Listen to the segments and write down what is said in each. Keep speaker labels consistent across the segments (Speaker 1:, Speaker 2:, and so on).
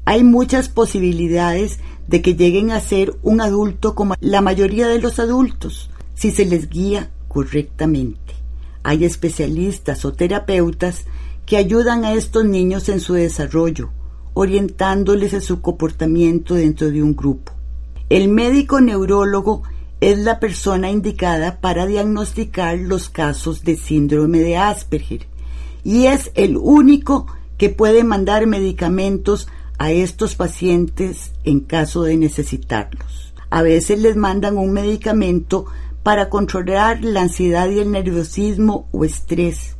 Speaker 1: Hay muchas posibilidades de que lleguen a ser un adulto como la mayoría de los adultos, si se les guía correctamente. Hay especialistas o terapeutas que ayudan a estos niños en su desarrollo, orientándoles en su comportamiento dentro de un grupo. El médico neurólogo es la persona indicada para diagnosticar los casos de síndrome de Asperger y es el único que puede mandar medicamentos a estos pacientes en caso de necesitarlos. A veces les mandan un medicamento para controlar la ansiedad y el nerviosismo o estrés.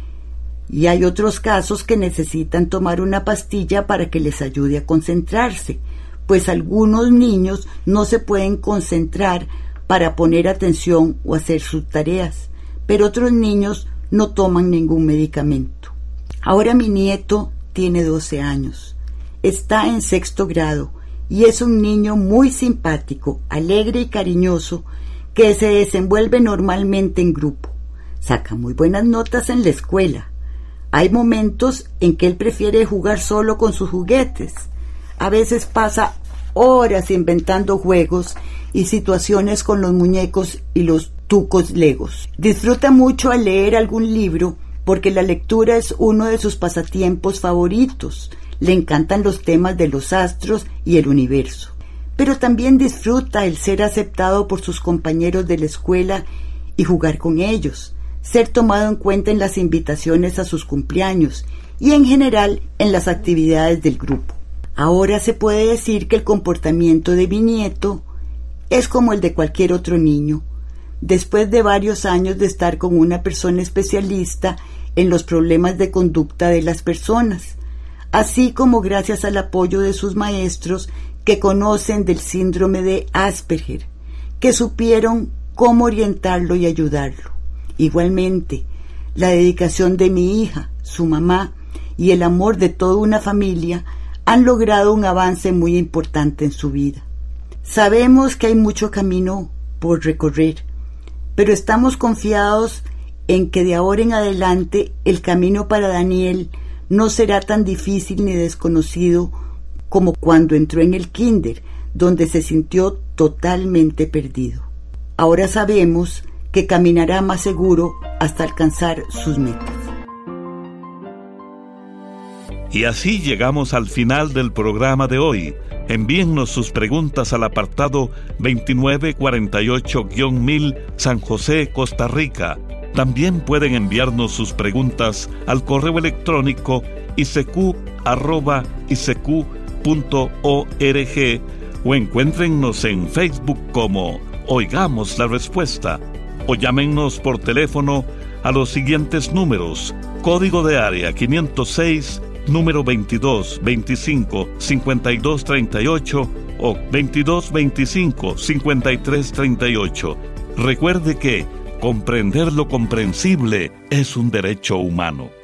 Speaker 1: Y hay otros casos que necesitan tomar una pastilla para que les ayude a concentrarse, pues algunos niños no se pueden concentrar para poner atención o hacer sus tareas, pero otros niños no toman ningún medicamento. Ahora mi nieto tiene 12 años. Está en 6º grado y es un niño muy simpático, alegre y cariñoso que se desenvuelve normalmente en grupo. Saca muy buenas notas en la escuela. Hay momentos en que él prefiere jugar solo con sus juguetes. A veces pasa horas inventando juegos y situaciones con los muñecos y los tucos legos. Disfruta mucho al leer algún libro porque la lectura es uno de sus pasatiempos favoritos. Le encantan los temas de los astros y el universo. Pero también disfruta el ser aceptado por sus compañeros de la escuela y jugar con ellos, ser tomado en cuenta en las invitaciones a sus cumpleaños y en general en las actividades del grupo. Ahora se puede decir que el comportamiento de mi nieto es como el de cualquier otro niño, después de varios años de estar con una persona especialista en los problemas de conducta de las personas, así como gracias al apoyo de sus maestros que conocen del síndrome de Asperger, que supieron cómo orientarlo y ayudarlo. Igualmente, la dedicación de mi hija, su mamá y el amor de toda una familia han logrado un avance muy importante en su vida. Sabemos que hay mucho camino por recorrer, pero estamos confiados en que de ahora en adelante el camino para Daniel no será tan difícil ni desconocido como cuando entró en el kinder, donde se sintió totalmente perdido. Ahora sabemos que caminará más seguro hasta alcanzar sus metas.
Speaker 2: Y así llegamos al final del programa de hoy. Envíennos sus preguntas al apartado 2948-1000 San José, Costa Rica. También pueden enviarnos sus preguntas al correo electrónico isq@isq.org o encuéntrennos en Facebook como Oigamos la Respuesta o llámennos por teléfono a los siguientes números: código de área 506, número 2225-5238 o 2225-5338. Recuerde que comprender lo comprensible es un derecho humano.